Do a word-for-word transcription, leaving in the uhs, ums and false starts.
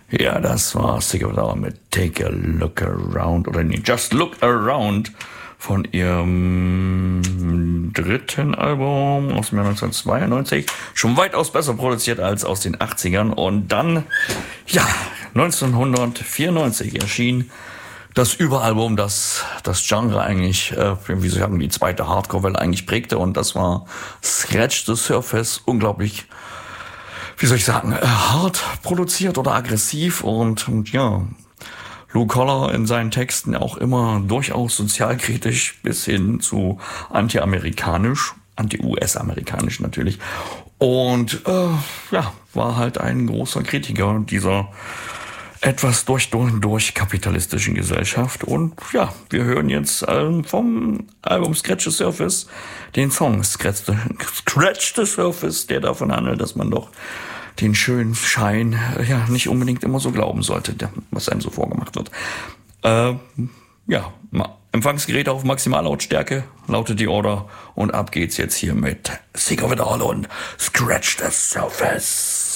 Ja, das war Sick of It All mit Take a Look Around oder nee, Just Look Around von ihrem dritten Album aus dem Jahr neunzehnhundertzweiundneunzig. Schon weitaus besser produziert als aus den achtzigern. Und dann, ja, neunzehnhundertvierundneunzig erschien das Überalbum, das das Genre eigentlich, äh, wie soll ich sagen, die zweite Hardcore-Welle eigentlich prägte. Und das war Scratch the Surface. Unglaublich, wie soll ich sagen, hart produziert oder aggressiv. Und, und ja, Lou Koller in seinen Texten auch immer durchaus sozialkritisch bis hin zu anti-amerikanisch, anti-U S-amerikanisch natürlich. Und äh, ja, war halt ein großer Kritiker dieser etwas durch durch durch kapitalistischen Gesellschaft. Und ja, wir hören jetzt ähm, vom Album Scratch the Surface den Song Scratch the, Scratch the Surface, der davon handelt, dass man doch den schönen Schein ja nicht unbedingt immer so glauben sollte, was einem so vorgemacht wird. Äh, ja, Empfangsgerät auf Maximallautstärke lautet die Order und ab geht's jetzt hier mit Sick of It All und Scratch the Surface.